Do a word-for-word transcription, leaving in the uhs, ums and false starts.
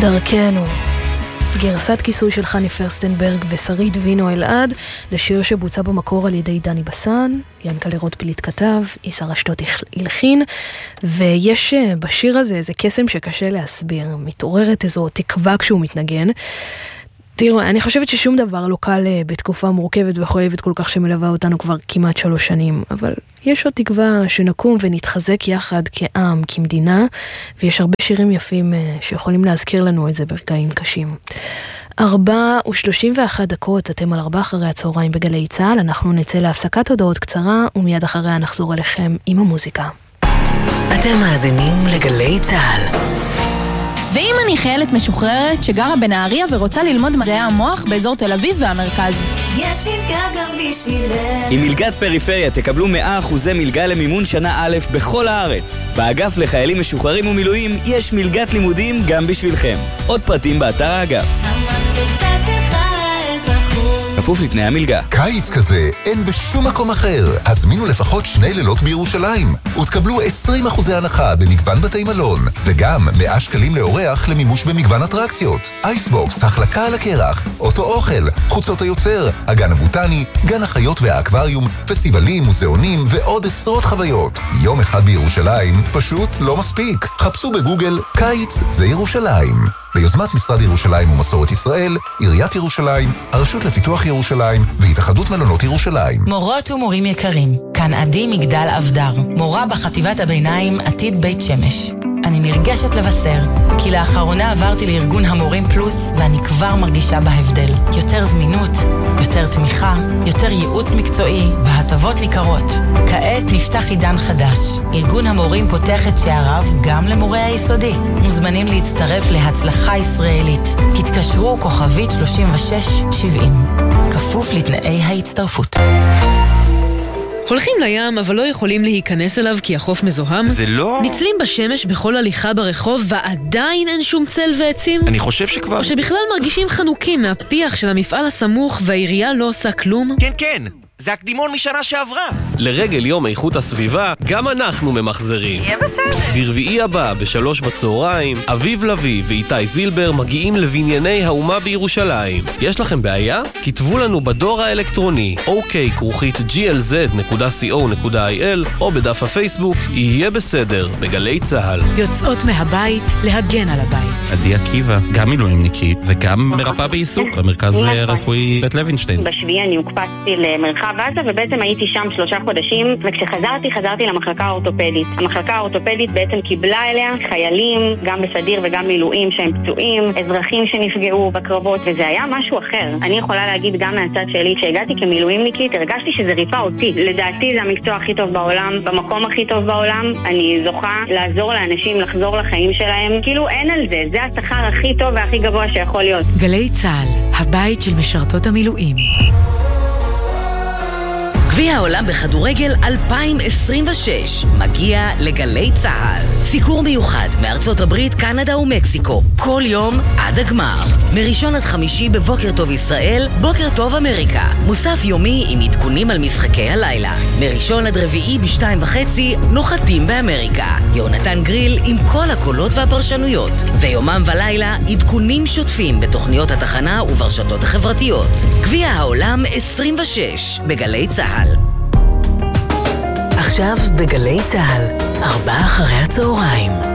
דרכנו, גרסת כיסוי של חני פרסטנברג ושרית וינו אלעד, לשיר שבוצע במקור על ידי דני בסן, ינקלה רוטבליט כתב, איסר אשדוד הלחין, ויש בשיר הזה איזה קסם שקשה להסביר, מתעוררת איזו תקווה כשהוא מתנגן. תראו, אני חושבת ששום דבר לא קל בתקופה מורכבת וכואבת כל כך שמלווה אותנו כבר כמעט שלוש שנים, אבל יש עוד תקווה שנקום ונתחזק יחד כעם, כמדינה, ויש הרבה שירים יפים שיכולים להזכיר לנו את זה ברגעים קשים. ארבע ושלושים ואחת דקות, אתם על ארבע אחרי הצהריים בגלי צהל, אנחנו נצא להפסקת הודעות קצרה, ומיד אחריה נחזור אליכם עם המוזיקה. אתם מאזינים לגלי צהל. ואם אני חיילת משוחררת שגרה בנהריה ורוצה ללמוד מדעי המוח באזור תל אביב והמרכז, יש מלגה גם בשבילך. עם מלגת פריפריה תקבלו מאה אחוזי מלגה למימון שנה א' בכל הארץ. באגף לחיילים משוחררים ומילואים יש מלגת לימודים גם בשבילכם. עוד פרטים באתר האגף. המדבקה שלך לאזרחות. כפוף לתנאי המלגה. קיץ כזה אין בשום מקום אחר. הזמינו לפחות שני לילות בירושלים ותקבלו עשרים אחוזי הנחה במגוון בתי מלון, וגם מאה שקלים לאורח למימוש במגוון אטרקציות. אייסבוקס, החלקה על הקרח, אוטו אוכל, חוצות היוצר, הגן הבוטני, גן החיות והאקווריום, פסטיבלים, מוזיאונים ועוד עשרות חוויות. יום אחד בירושלים פשוט לא מספיק. חפשו בגוגל קיץ זה ירושלים. ביוזמת משרד ירושלים ומסורת ישראל, עיריית ירושלים, הרשות לפיתוח ירושלים והתאחדות מלונות ירושלים. מורות ומורים יקרים, כאן עדי מגדל אבדר, מורה בחטיבת הביניים עתיד בית שמש. אני נרגשת לבשר, כי לאחרונה עברתי לארגון המורים פלוס, ואני כבר מרגישה בהבדל. יותר זמינות, יותר תמיכה, יותר ייעוץ מקצועי, והטבות ניכרות. כעת נפתח עידן חדש. ארגון המורים פותח את שעריו גם למורי היסודי. מוזמנים להצטרף להצלחה ישראלית. התקשרו כוכבית שלושים ושש שבעים. כפוף לתנאי ההצטרפות. הולכים לים, אבל לא יכולים להיכנס אליו כי החוף מזוהם? זה לא... ניצלים בשמש בכל הליכה ברחוב ועדיין אין שום צל ועצים? אני חושב שכבר... או שבכלל מרגישים חנוקים מהפיח של המפעל הסמוך והעירייה לא עושה כלום? כן, כן! זה הקדימון משנה שעברה. לרגל יום איכות הסביבה, גם אנחנו ממחזרים. יהיה בסדר. ברביעי הבא, בשלוש בצהריים, אביב לוי ואיתי זילבר מגיעים לבנייני האומה בירושלים. יש לכם בעיה? כתבו לנו בדור האלקטרוני אוקיי כרוכית ג'י אל זד נקודה סי או נקודה איי אל או בדף הפייסבוק יהיה בסדר בגלי צהל. יוצאות מהבית להגן על הבית. עדי עקיבא, גם מילואימניקית וגם מרפאה בעיסוק במרכז הרפואי בית לוינשטיין. בשביעי אני הוקפצתי למרחב עזה ובעצם הייתי שם שלושה חודשים, וכשחזרתי חזרתי למחלקה האורתופדית. המחלקה האורתופדית בעצם קיבלה אליה חיילים, גם בסדיר וגם מילואים שהם פצועים, אזרחים שנפגעו בקרבות, וזה היה משהו אחר. אני יכולה להגיד גם מהצד שלי, כשהגעתי כמילואימניקית הרגשתי שזה ריפה אותי. לדעתי זה המקצוע הכי טוב בעולם, במקום הכי טוב בעולם. אני זוכה לעזור לאנשים לחזור לחיים שלהם, כאילו אין על זה, זה השכר הכי טוב והכי גבוה שיכול להיות. גלי צהל, הבית של משרתות המילואים. גביע העולם בכדורגל אלפיים עשרים ושש מגיע לגלי צהל. סיקור מיוחד מארצות הברית, קנדה ומקסיקו, כל יום עד הגמר. מראשון עד חמישי בבוקר טוב ישראל, בוקר טוב אמריקה. מוסף יומי עם עדכונים על משחקי הלילה. מראשון עד רביעי בשתיים וחצי, נוחתים באמריקה. יונתן גריל עם כל הקולות והפרשנויות. ויומם ולילה, עדכונים שוטפים בתוכניות התחנה וברשתות החברתיות. גביע העולם עשרים ושש בגלי צהל. עכשיו בגלי צהל, ארבע אחרי הצהריים.